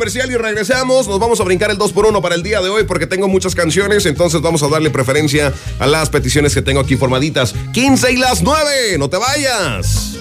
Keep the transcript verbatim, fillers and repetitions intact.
comercial y regresamos. Nos vamos a brincar el dos por uno para el día de hoy porque tengo muchas canciones, entonces vamos a darle preferencia a las peticiones que tengo aquí formaditas. quince y las nueve, no te vayas.